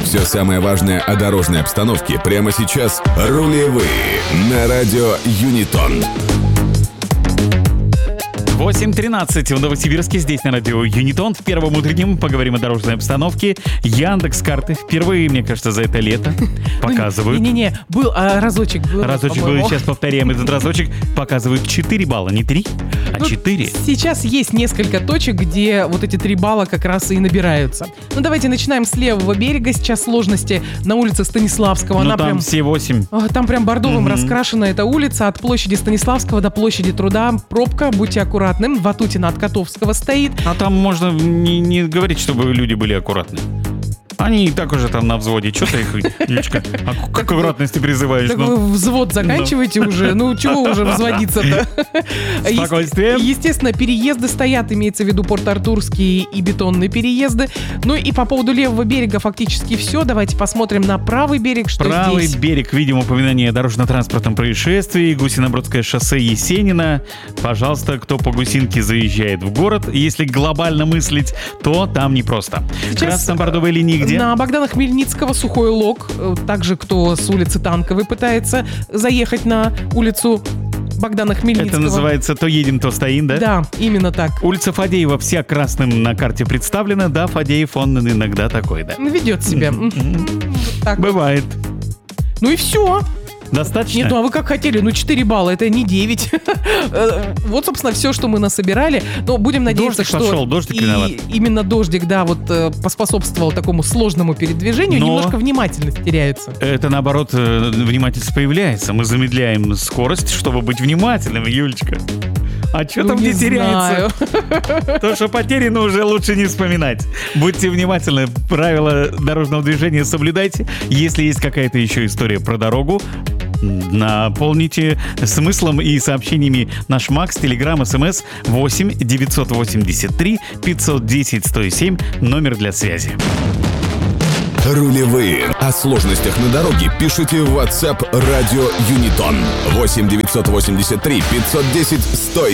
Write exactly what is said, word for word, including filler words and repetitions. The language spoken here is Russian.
Все самое важное о дорожной обстановке прямо сейчас. Рулевые на радио Юнитон. восемь тринадцать в Новосибирске, здесь на радио Юнитон. В первом утреннем поговорим о дорожной обстановке. Яндекс.Карты впервые, мне кажется, за это лето показывают. Не-не-не, был а, разочек. Был, разочек был, сейчас повторяем этот разочек. Показывают четыре балла, не три, а четыре. Ну, сейчас есть несколько точек, где вот эти три балла как раз и набираются. Ну, давайте начинаем с левого берега. Сейчас сложности на улице Станиславского. Ну, Она там прям, все восемь. Там прям бордовым Mm-hmm. раскрашена эта улица. От площади Станиславского до площади Труда. Пробка, будьте аккуратны. Ватутина от Котовского стоит. А там можно не, не говорить, чтобы люди были аккуратны. Они и так уже там на взводе. Что ты их, Юлечка, к аккуратности призываешь? Так ну? вы взвод заканчиваете уже. Ну, чего уже взводиться-то? Спокойствие. Естественно, переезды стоят, имеется в виду Порт-Артурские и бетонные переезды. Ну и по поводу левого берега фактически все. Давайте посмотрим на правый берег, что Правый здесь. берег, видим упоминание о дорожно-транспортном происшествии. Гусинобродское шоссе Есенина. Пожалуйста, кто по Гусинке заезжает в город, если глобально мыслить, то там непросто. Красно-бордовой линии где? На Богдана Хмельницкого Сухой Лог. Также кто с улицы Танковой пытается заехать на улицу Богдана Хмельницкого. Это называется «то едем, то стоим», да? Да, именно так. Улица Фадеева вся красным на карте представлена. Да, Фадеев, он иногда такой, да. Ведет себя. Так. Бывает. Ну и все. Достаточно? Нет, ну а вы как хотели? Ну, четыре балла, это не девять. Вот, собственно, все, что мы насобирали. Но будем надеяться, дождик что пошел, дождик и виноват. именно дождик, да, вот э, поспособствовал такому сложному передвижению. Но немножко внимательность теряется. Это, наоборот, э, внимательность появляется. Мы замедляем скорость, чтобы быть внимательным, Юлечка. А что Ну, там не не теряется? То, что потеряно, уже лучше не вспоминать. Будьте внимательны, правила дорожного движения соблюдайте. Если есть какая-то еще история про дорогу, наполните смыслом и сообщениями наш Макс, Телеграм, СМС восемь девятьсот восемьдесят три пятьсот десять сто семь, номер для связи. Рулевые. О сложностях на дороге пишите в WhatsApp радио Юнитон. восемь девятьсот восемьдесят три пятьсот десять сто